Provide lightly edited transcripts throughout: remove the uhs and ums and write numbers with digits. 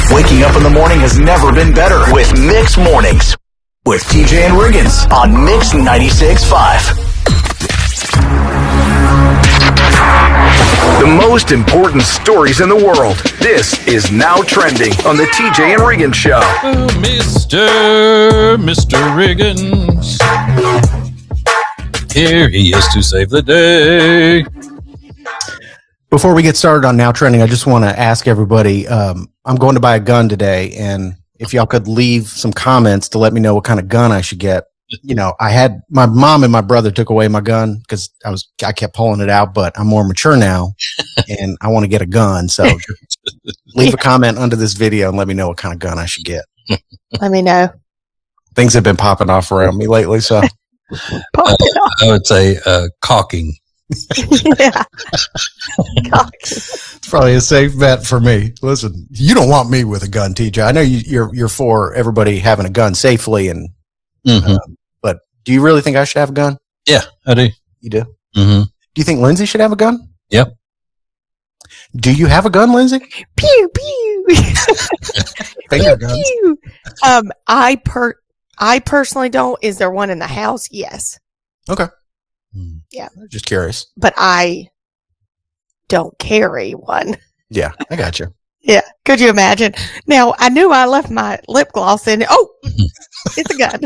Waking up in the morning has never been better with Mix Mornings with TJ and Riggins on Mix 96.5. The most important stories in the world. This is Now Trending on the TJ and Riggins Show. Oh, Mr. Riggins. Here he is to save the day. Before we get started on Now Trending, I just want to ask everybody, I'm going to buy a gun today, and if y'all could leave some comments to let me know what kind of gun I should get. You know, I had my mom and my brother took away my gun because I kept pulling it out, but I'm more mature now and I want to get a gun. So leave a comment under this video and let me know what kind of gun I should get. Let me know. Things have been popping off around me lately, so I would say caulking. Yeah. It's probably a safe bet for me. Listen, you don't want me with a gun, TJ. I know you're for everybody having a gun safely, and but do you really think I should have a gun? Yeah, I do. You do? Mm-hmm. Do you think Lindsay should have a gun? Yep. Do you have a gun, Lindsay? Pew pew. Finger guns. Pew. I personally don't. Is there one in the house? Yes. Okay. Yeah. Just curious. But I don't carry one. Yeah, I got you. Yeah. Could you imagine? Now, I knew I left my lip gloss in. Oh, it's a gun.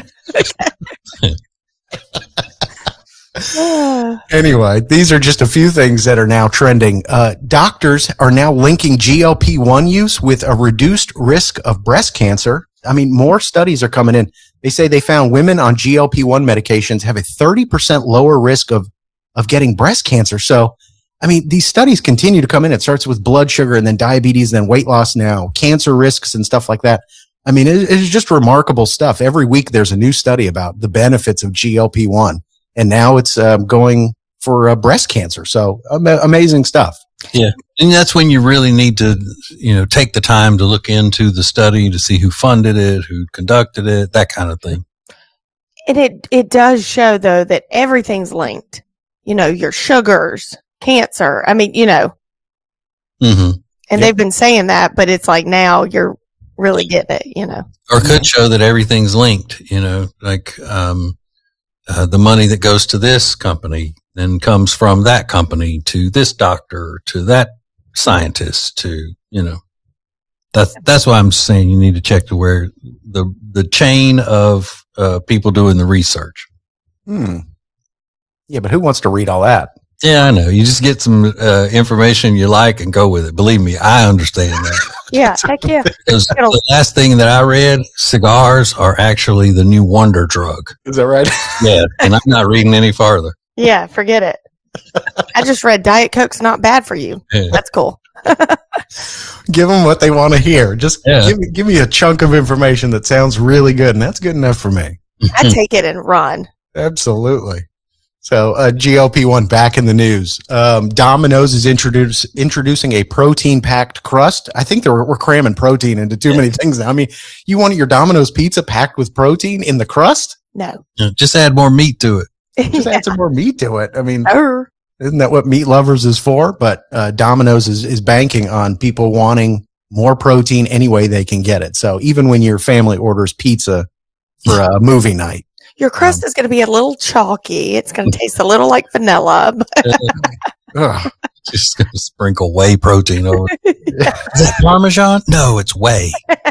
Anyway, these are just a few things that are now trending. Doctors are now linking GLP-1 use with a reduced risk of breast cancer. I mean, more studies are coming in. They say they found women on GLP-1 medications have a 30% lower risk of getting breast cancer. So, I mean, these studies continue to come in. It starts with blood sugar and then diabetes and then weight loss now, cancer risks and stuff like that. I mean, it's just remarkable stuff. Every week there's a new study about the benefits of GLP-1. And now it's going for breast cancer. So amazing stuff. Yeah. And that's when you really need to, take the time to look into the study to see who funded it, who conducted it, that kind of thing. And it does show, though, that everything's linked. Your sugars, cancer. I mean, Mm-hmm. And they've been saying that, but it's like now you're really getting it, Or could show that everything's linked, like the money that goes to this company then comes from that company to this doctor, to that scientist, to, that's why I'm saying you need to check to where the chain of people doing the research. Yeah, but who wants to read all that? Yeah, I know. You just get some information you like and go with it. Believe me, I understand that. Yeah, heck yeah. Because the last thing that I read, cigars are actually the new wonder drug. Is that right? Yeah, and I'm not reading any farther. Yeah, forget it. I just read Diet Coke's not bad for you. Yeah. That's cool. Give them what they want to hear. Just give me a chunk of information that sounds really good, and that's good enough for me. I take it and run. Absolutely. So GLP-1 back in the news. Domino's is introducing a protein-packed crust. I think we're cramming protein into too many things now. I mean, you want your Domino's pizza packed with protein in the crust? No. Just add more meat to it. Just add some more meat to it. I mean, Sure. Isn't that what Meat Lovers is for? But Domino's is banking on people wanting more protein any way they can get it. So even when your family orders pizza for a movie night, your crust is going to be a little chalky. It's going to taste a little like vanilla. Just going to sprinkle whey protein over it. Is that Parmesan? No, it's whey.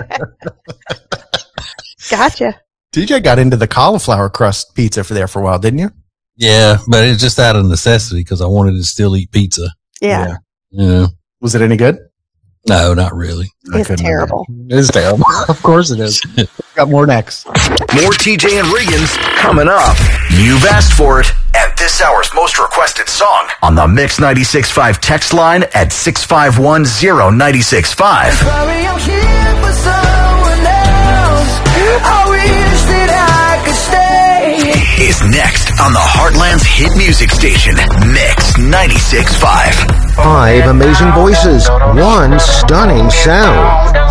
Gotcha. TJ got into the cauliflower crust pizza for a while, didn't you? Yeah, but it's just out of necessity because I wanted to still eat pizza. Yeah. Was it any good? No, not really. It's terrible. It is terrible. Of course it is. Got more next. More TJ and Riggins coming up. You've asked for it. And this hour's most requested song on the Mix 96.5 text line at 6510965. Sorry, I'm here for someone else. I wish that I could stay. Is next on the Heartland's hit music station, Mix 96.5. 5 amazing voices, 1 stunning sound.